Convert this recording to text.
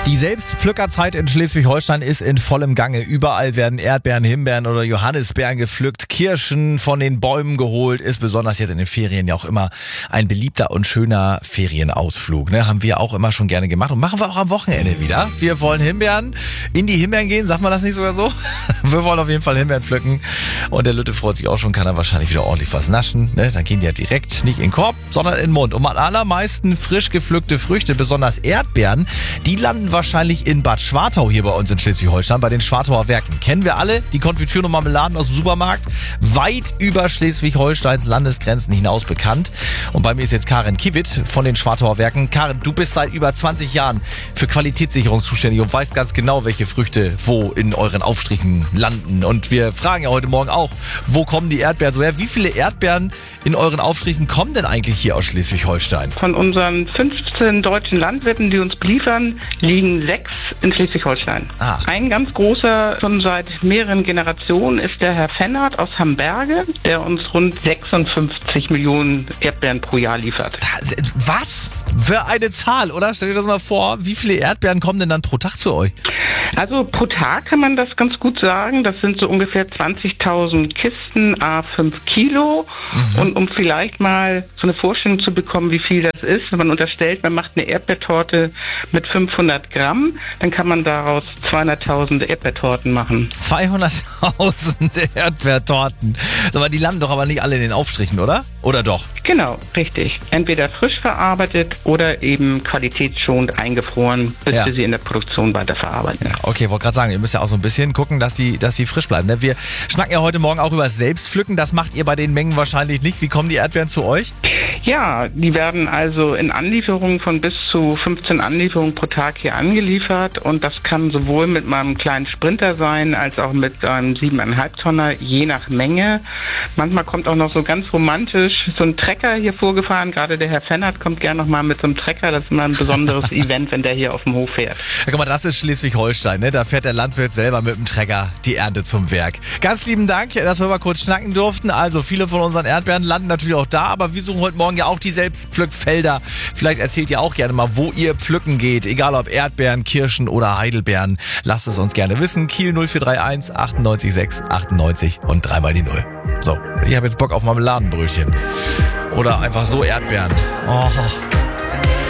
Die Selbstpflückerzeit in Schleswig-Holstein ist in vollem Gange. Überall werden Erdbeeren, Himbeeren oder Johannisbeeren gepflückt, Kirschen von den Bäumen geholt. Ist besonders jetzt in den Ferien ja auch immer ein beliebter und schöner Ferienausflug. Ne? Haben wir auch immer schon gerne gemacht und machen wir auch am Wochenende wieder. Wir wollen Himbeeren, in die Himbeeren gehen, sagt man das nicht sogar so? Wir wollen auf jeden Fall Himbeeren pflücken und der Lütte freut sich auch schon, kann er wahrscheinlich wieder ordentlich was naschen. Ne? Dann gehen die ja direkt nicht in den Korb, sondern in den Mund. Und am allermeisten frisch gepflückte Früchte, besonders Erdbeeren, die landen wahrscheinlich in Bad Schwartau hier bei uns in Schleswig-Holstein, bei den Schwartauer Werken. Kennen wir alle, die Konfitüren und Marmeladen aus dem Supermarkt, weit über Schleswig-Holsteins Landesgrenzen hinaus bekannt. Und bei mir ist jetzt Karin Kiewit von den Schwartauer Werken. Karin, du bist seit über 20 Jahren für Qualitätssicherung zuständig und weißt ganz genau, welche Früchte wo in euren Aufstrichen landen. Und wir fragen ja heute Morgen auch, wo kommen die Erdbeeren so her? Wie viele Erdbeeren in euren Aufstrichen kommen denn eigentlich hier aus Schleswig-Holstein? Von unseren 15 deutschen Landwirten, die uns beliefern, liegen 6 in Schleswig-Holstein. Ein ganz großer, schon seit mehreren Generationen, ist der Herr Fennert aus Hamberge, der uns rund 56 Millionen Erdbeeren pro Jahr liefert. Was? Für eine Zahl, oder? Stell dir das mal vor, wie viele Erdbeeren kommen denn dann pro Tag zu euch? Also pro Tag kann man das ganz gut sagen. Das sind so ungefähr 20.000 Kisten, à 5 Kilo. Und um vielleicht mal so eine Vorstellung zu bekommen, wie viel das ist, wenn man unterstellt, man macht eine Erdbeertorte mit 500 Gramm, dann kann man daraus 200.000 Erdbeertorten machen. 200.000 Erdbeertorten. Aber die landen doch aber nicht alle in den Aufstrichen, oder? Oder doch? Genau, richtig. Entweder frisch verarbeitet oder eben qualitätsschonend eingefroren, bis wir sie in der Produktion weiterverarbeiten. Ja, okay, wollte gerade sagen, ihr müsst ja auch so ein bisschen gucken, dass die frisch bleiben. Ne? Wir schnacken ja heute Morgen auch über das Selbstpflücken. Das macht ihr bei den Mengen wahrscheinlich nicht. Wie kommen die Erdbeeren zu euch? Ja, die werden also in Anlieferungen von bis zu 15 Anlieferungen pro Tag hier angeliefert und das kann sowohl mit meinem kleinen Sprinter sein, als auch mit einem 7,5 Tonner, je nach Menge. Manchmal kommt auch noch so ganz romantisch so ein Trecker hier vorgefahren. Gerade der Herr Fennert kommt gerne nochmal mit so einem Trecker. Das ist immer ein besonderes Event, wenn der hier auf dem Hof fährt. Ja, guck mal, das ist Schleswig-Holstein, ne? Da fährt der Landwirt selber mit dem Trecker die Ernte zum Werk. Ganz lieben Dank, dass wir mal kurz schnacken durften. Also viele von unseren Erdbeeren landen natürlich auch da, aber wir suchen heute Morgen ja auch die Selbstpflückfelder. Vielleicht erzählt ihr auch gerne mal, wo ihr pflücken geht. Egal ob Erdbeeren, Kirschen oder Heidelbeeren. Lasst es uns gerne wissen. Kiel 0431 98 6 98 und 3 die 0. So, ich habe jetzt Bock auf Marmeladenbrötchen. Oder einfach so Erdbeeren. Oh.